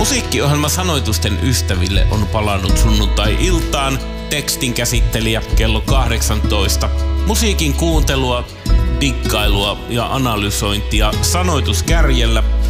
Musiikkiohjelma Sanoitusten ystäville on palannut sunnuntai-iltaan. Tekstin käsittelijä kello 18. Musiikin kuuntelua, dikkailua ja analysointia sanoituskärjellä